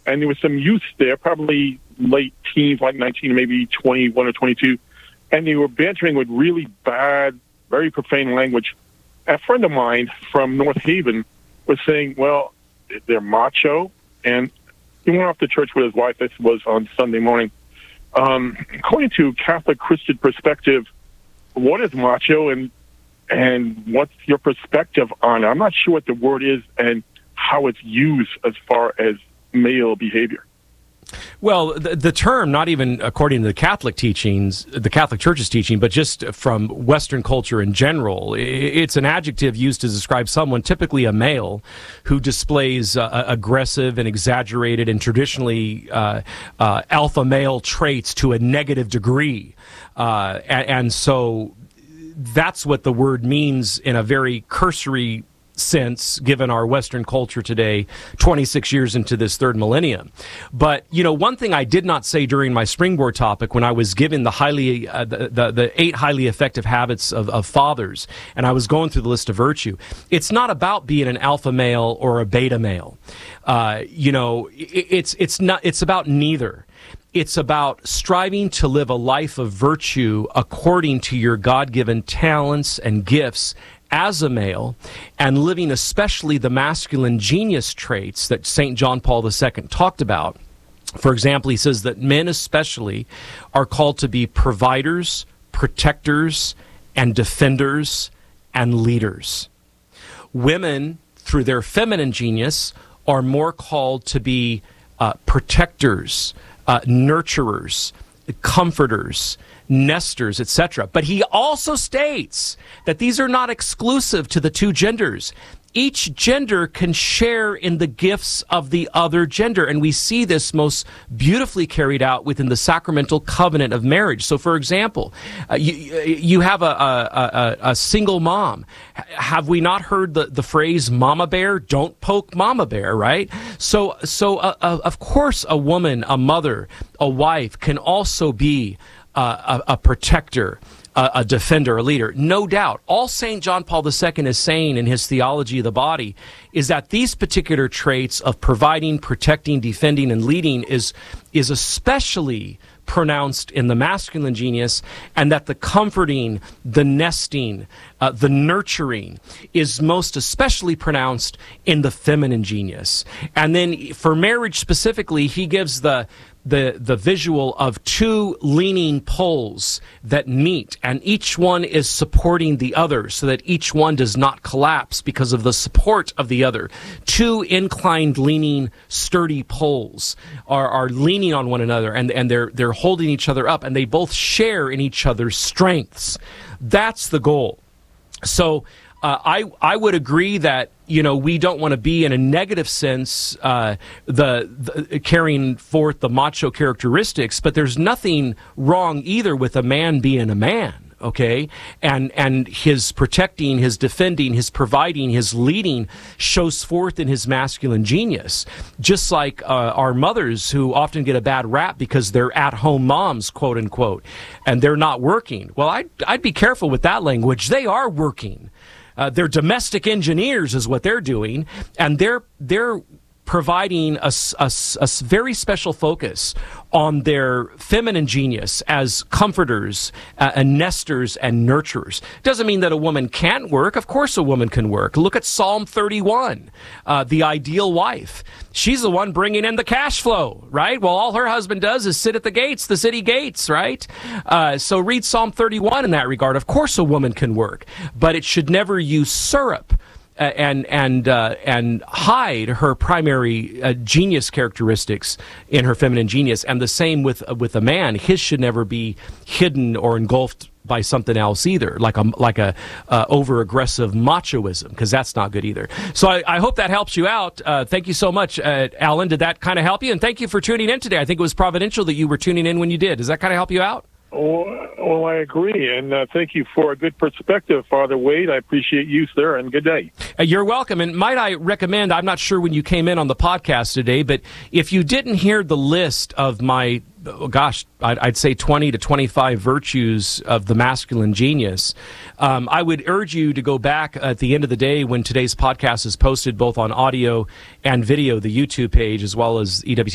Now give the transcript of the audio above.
and there was some youth there, probably late teens, like 19, maybe 21 or 22, and they were bantering with really bad, very profane language. A friend of mine from North Haven was saying, well, they're macho, and he went off to church with his wife. This was on Sunday morning. According to Catholic Christian perspective, what is macho, and what's your perspective on it? I'm not sure what the word is and how it's used as far as male behavior. Well, the term, not even according to the Catholic teachings, the Catholic Church's teaching, but just from Western culture in general, it's an adjective used to describe someone, typically a male, who displays aggressive and exaggerated and traditionally alpha male traits to a negative degree. And so that's what the word means in a very cursory sense, given our Western culture today, 26 years into this third millennium. But, one thing I did not say during my springboard topic when I was given the 8 highly effective habits of fathers, and I was going through the list of virtue, it's not about being an alpha male or a beta male. It's about neither. It's about striving to live a life of virtue according to your God-given talents and gifts as a male, and living especially the masculine genius traits that St. John Paul II talked about. For example, he says that men especially are called to be providers, protectors, and defenders, and leaders. Women, through their feminine genius, are more called to be protectors, nurturers, comforters, nesters, etc. But he also states that these are not exclusive to the two genders. Each gender can share in the gifts of the other gender, and we see this most beautifully carried out within the sacramental covenant of marriage. So, for example, you have a single mom. Have we not heard the phrase "mama bear"? Don't poke mama bear, right? So of course, a woman, a mother, a wife can also be a protector, a defender, a leader. No doubt. All St. John Paul II is saying in his theology of the body is that these particular traits of providing, protecting, defending, and leading is especially pronounced in the masculine genius, and that the comforting, the nesting, the nurturing is most especially pronounced in the feminine genius. And then for marriage specifically, he gives the visual of two leaning poles that meet, and each one is supporting the other so that each one does not collapse because of the support of the other. Two inclined, leaning, sturdy poles are leaning on one another, and they're holding each other up, and they both share in each other's strengths. That's the goal. So I would agree that we don't want to be, in a negative sense, the carrying forth the macho characteristics, but there's nothing wrong either with a man being a man. Okay, and his protecting, his defending, his providing, his leading shows forth in his masculine genius. Just like our mothers, who often get a bad rap because they're at-home moms, quote unquote, and they're not working. Well, I'd be careful with that language. They are working. They're domestic engineers, is what they're doing, and they're providing a very special focus on their feminine genius as comforters, and nesters, and nurturers. Doesn't mean that a woman can't work. Of course a woman can work. Look at Psalm 31, the ideal wife. She's the one bringing in the cash flow, right? Well, all her husband does is sit at the gates, the city gates, right? So read Psalm 31 in that regard. Of course a woman can work, but it should never usurp and hide her primary genius characteristics in her feminine genius. And the same with a man. His should never be hidden or engulfed by something else either, like a over aggressive machoism, because that's not good either. So I hope that helps you out. Thank you so much, Alan. Did that kind of help you? And thank you for tuning in today. I think it was providential that you were tuning in when you did. Does that kind of help you out? Well, I agree, and thank you for a good perspective, Father Wade. I appreciate you, sir, and good day. You're welcome, and might I recommend, I'm not sure when you came in on the podcast today, but if you didn't hear the list of my, I'd say 20 to 25 virtues of the masculine genius, I would urge you to go back at the end of the day when today's podcast is posted both on audio and video, the YouTube page, as well as EWT